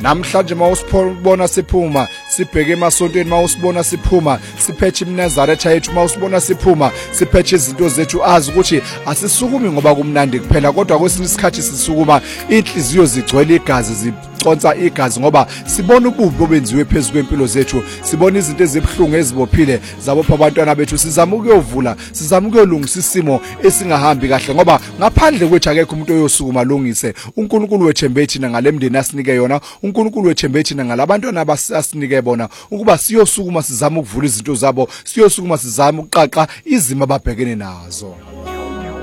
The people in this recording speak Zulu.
namhlanje mawusibona siphuma sibheke emasontweni mawusibona siphuma siphethe iminazaretha yethu mawusibona siphuma siphethe izinto zethu azi ukuthi asisukumi ngoba kumnandi kuphela kodwa kwesinye isikhathi sisukuma inhliziyo zigcwele igazi ziconsa igazi ngoba sibona ububi obenziwe phezulu kwempilo zethu sibona izinto ezibhlungu ezibophile zabopha abantwana bethu sizama ukuyovula sizama ukuyolungisa isimo esingahambi kahle ngoba ngaphandle kwethu akekho umuntu oyosukuma lungise uNkulunkulu wethembe thina ngalemndeni asinike yona uNkulunkulu wethembe thina ngalabantwana abasinike bona ukuba siyosukuma sizama ukuvula izinto zabo siyosukuma sizama ukuqaqa izimo ababhekene nazo.